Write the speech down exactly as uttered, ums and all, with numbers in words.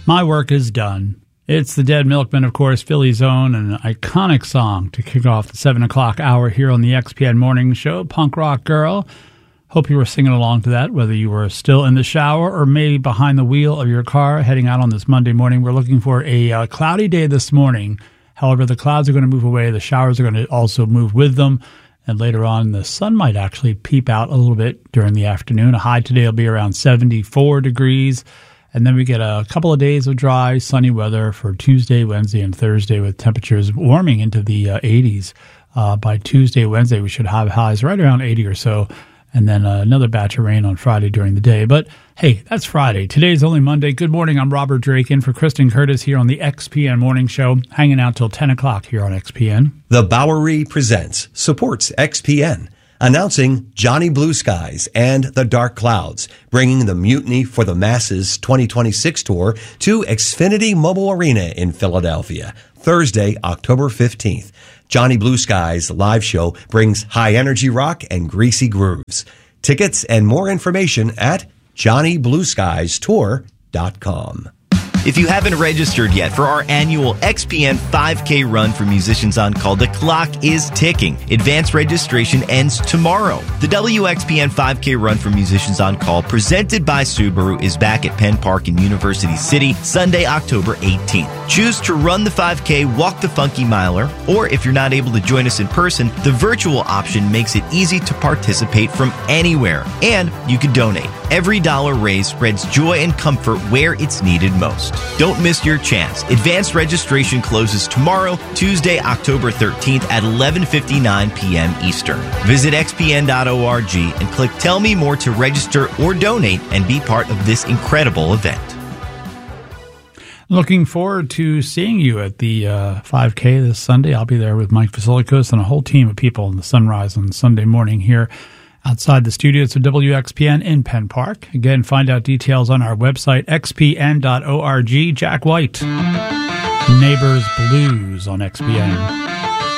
My Work Is Done. It's the Dead Milkmen, of course, Philly's own, and an iconic song to kick off the seven o'clock hour here on the X P N Morning Show, Punk Rock Girl. Hope you were singing along to that, whether you were still in the shower or maybe behind the wheel of your car heading out on this Monday morning. We're looking for a uh, cloudy day this morning. However, the clouds are going to move away. The showers are going to also move with them. And later on, the sun might actually peep out a little bit during the afternoon. A high today will be around seventy-four degrees. And then we get a couple of days of dry, sunny weather for Tuesday, Wednesday, and Thursday with temperatures warming into the uh, eighties. Uh, by Tuesday, Wednesday, we should have highs right around eighty or so. And then uh, another batch of rain on Friday during the day. But, hey, that's Friday. Today's only Monday. Good morning. I'm Robert Drake in for Kristen Curtis here on the X P N Morning Show, hanging out till ten o'clock here on X P N. The Bowery Presents supports X P N, announcing Johnny Blue Skies and the Dark Clouds, bringing the Mutiny for the Masses twenty twenty-six tour to Xfinity Mobile Arena in Philadelphia, Thursday, October fifteenth. Johnny Blue Skies live show brings high energy rock and greasy grooves. Tickets and more information at johnny blue skies tour dot com. If you haven't registered yet for our annual X P N five K run for Musicians on Call, the clock is ticking. Advanced registration ends tomorrow. The W X P N five K run for Musicians on Call, presented by Subaru, is back at Penn Park in University City, Sunday, October eighteenth. Choose to run the five K, walk the Funky Miler, or if you're not able to join us in person, the virtual option makes it easy to participate from anywhere. And you can donate. Every dollar raised spreads joy and comfort where it's needed most. Don't miss your chance. Advanced registration closes tomorrow, Tuesday, October thirteenth at eleven fifty-nine p.m. Eastern. Visit x p n dot org and click Tell Me More to register or donate and be part of this incredible event. Looking forward to seeing you at the uh, five K this Sunday. I'll be there with Mike Vasilikos and a whole team of people in the sunrise on Sunday morning here outside the studios of W X P N in Penn Park. Again, find out details on our website, x p n dot org. Jack White, Neighbors Blues on X P N.